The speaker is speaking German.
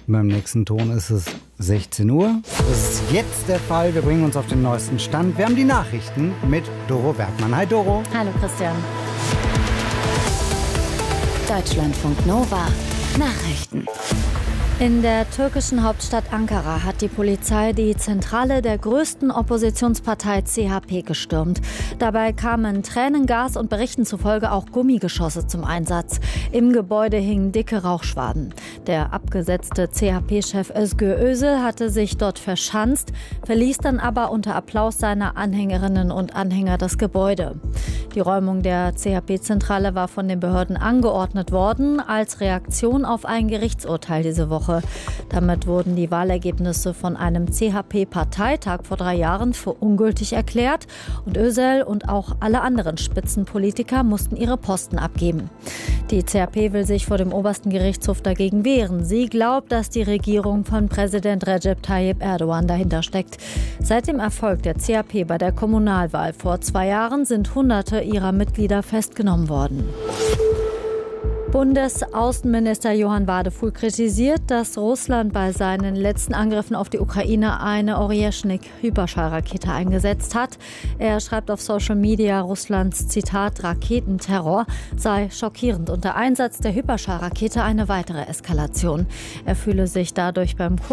Beim nächsten Ton ist es 16 Uhr. Das ist jetzt der Fall. Wir bringen uns auf den neuesten Stand. Wir haben die Nachrichten mit Doro Bergmann. Hi Doro. Hallo Christian. Deutschlandfunk Nova. Nachrichten. In der türkischen Hauptstadt Ankara hat die Polizei die Zentrale der größten Oppositionspartei CHP gestürmt. Dabei kamen Tränengas und Berichten zufolge auch Gummigeschosse zum Einsatz. Im Gebäude hingen dicke Rauchschwaden. Der abgesetzte CHP-Chef Özgür Özel hatte sich dort verschanzt, verließ dann aber unter Applaus seiner Anhängerinnen und Anhänger das Gebäude. Die Räumung der CHP-Zentrale war von den Behörden angeordnet worden, als Reaktion auf ein Gerichtsurteil diese Woche. Damit wurden die Wahlergebnisse von einem CHP-Parteitag vor 3 Jahren für ungültig erklärt und Özel und auch alle anderen Spitzenpolitiker mussten ihre Posten abgeben. Die CHP will sich vor dem obersten Gerichtshof dagegen wehren. Sie glaubt, dass die Regierung von Präsident Recep Tayyip Erdogan dahinter steckt. Seit dem Erfolg der CHP bei der Kommunalwahl vor 2 Jahren sind Hunderte ihrer Mitglieder festgenommen worden. Bundesaußenminister Johann Wadefuhl kritisiert, dass Russland bei seinen letzten Angriffen auf die Ukraine eine Oryeshnik-Hyperschallrakete eingesetzt hat. Er schreibt auf Social Media, Russlands, Zitat, Raketenterror sei schockierend und der Einsatz der Hyperschallrakete eine weitere Eskalation. Er fühle sich dadurch beim